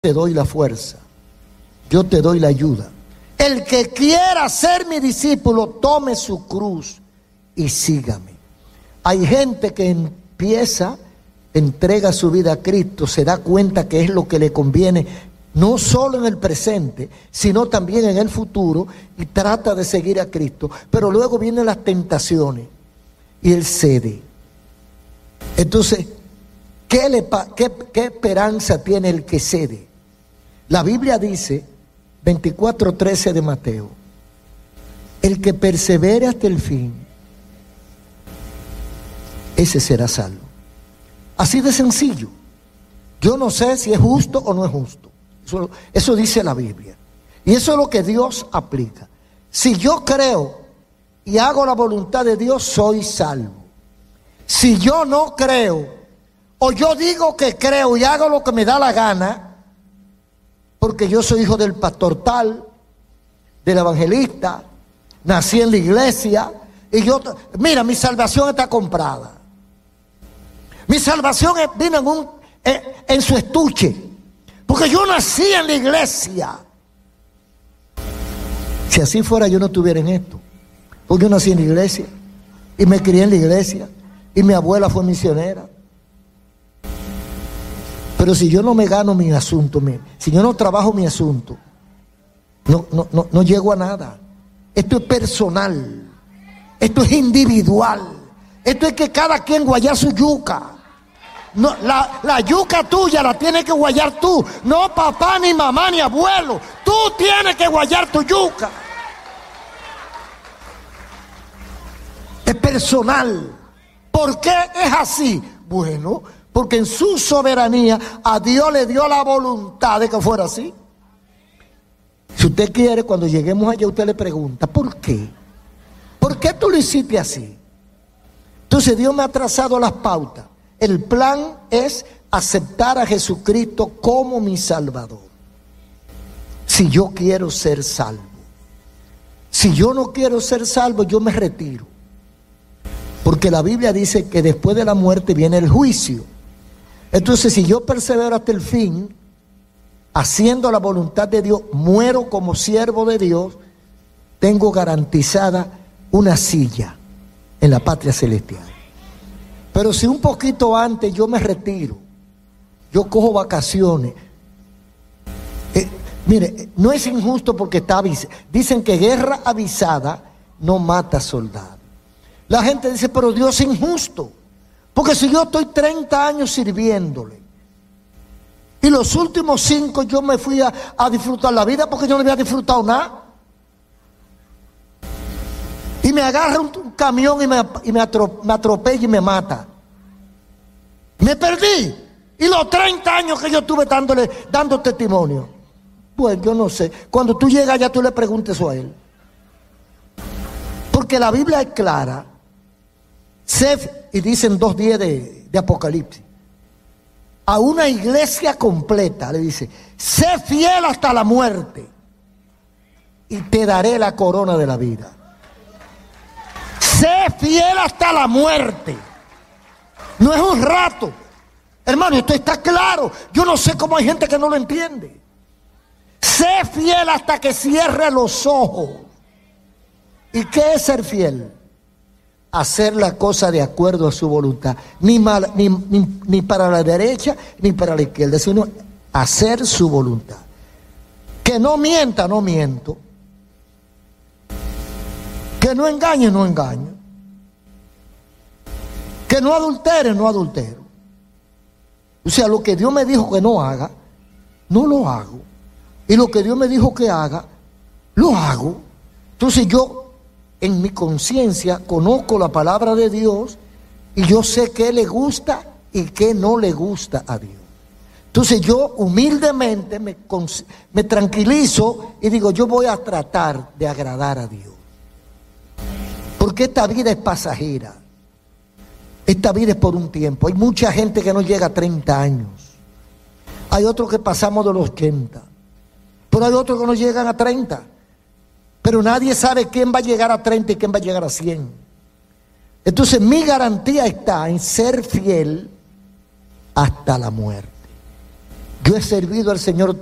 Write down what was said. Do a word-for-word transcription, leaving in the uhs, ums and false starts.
te doy la fuerza, yo te doy la ayuda. El que quiera ser mi discípulo, tome su cruz y sígame. Hay gente que empieza, entrega su vida a Cristo, se da cuenta que es lo que le conviene, no solo en el presente, sino también en el futuro, y trata de seguir a Cristo. Pero luego vienen las tentaciones y él cede. Entonces, ¿qué, le, qué, qué esperanza tiene el que cede? La Biblia dice, veinticuatro trece de Mateo, el que persevere hasta el fin, ese será salvo. Así de sencillo. Yo no sé si es justo o no es justo. Eso, eso dice la Biblia. Y eso es lo que Dios aplica. Si yo creo y hago la voluntad de Dios, soy salvo. Si yo no creo, o yo digo que creo y hago lo que me da la gana, porque yo soy hijo del pastor tal, del evangelista, nací en la iglesia, y yo, mira, mi salvación está comprada. Mi salvación vino en, un, en, en su estuche, porque yo nací en la iglesia. Si así fuera, yo no estuviera en esto, porque yo nací en la iglesia, y me crié en la iglesia, y mi abuela fue misionera. Pero si yo no me gano mi asunto, si yo no trabajo mi asunto, no, no, no, no llego a nada. Esto es personal, esto es individual, esto es que cada quien guayar su yuca. No, la, la yuca tuya la tienes que guayar tú, no papá, ni mamá, ni abuelo. Tú tienes que guayar tu yuca. Es personal. ¿Por qué es así? Bueno, porque en su soberanía a Dios le dio la voluntad de que fuera así. Si usted quiere, cuando lleguemos allá, usted le pregunta, ¿por qué? ¿Por qué tú lo hiciste así? Entonces Dios me ha trazado las pautas. El plan es aceptar a Jesucristo como mi Salvador. Si yo quiero ser salvo. Si yo no quiero ser salvo, yo me retiro. Porque la Biblia dice que después de la muerte viene el juicio. Entonces, si yo persevero hasta el fin, haciendo la voluntad de Dios, muero como siervo de Dios, tengo garantizada una silla en la patria celestial. Pero si un poquito antes yo me retiro, yo cojo vacaciones, eh, mire, no es injusto porque está avisado. Dicen que guerra avisada no mata soldados. La gente dice, pero Dios es injusto. Porque si yo estoy treinta años sirviéndole y los últimos cinco yo me fui a, a disfrutar la vida porque yo no había disfrutado nada, y me agarra un, un camión y, me, y me, atro, me atropella y me mata, me perdí. Y los treinta años que yo estuve dándole, dando testimonio, pues yo no sé. Cuando tú llegas ya tú le preguntes eso a él, porque la Biblia es clara. Sé, y dicen dos días de, de Apocalipsis, a una iglesia completa le dice, sé fiel hasta la muerte y te daré la corona de la vida. Sé fiel hasta la muerte. No es un rato, hermano, esto está claro. Yo no sé cómo hay gente que no lo entiende. Sé fiel hasta que cierre los ojos. ¿Y qué es ser fiel? Hacer la cosa de acuerdo a su voluntad, ni, mal, ni, ni, ni para la derecha ni para la izquierda, sino hacer su voluntad. Que no mienta, no miento. Que no engañe, no engaño. Que no adultere, no adultero. O sea, lo que Dios me dijo que no haga, no lo hago. Y lo que Dios me dijo que haga, lo hago. Entonces yo, en mi conciencia, conozco la palabra de Dios y yo sé qué le gusta y qué no le gusta a Dios. Entonces yo humildemente me, me tranquilizo y digo, yo voy a tratar de agradar a Dios. Porque esta vida es pasajera. Esta vida es por un tiempo. Hay mucha gente que no llega a treinta años. Hay otros que pasamos de los ochenta. Pero hay otros que no llegan a treinta. Pero nadie sabe quién va a llegar a treinta y quién va a llegar a cien. Entonces mi garantía está en ser fiel hasta la muerte. Yo he servido al Señor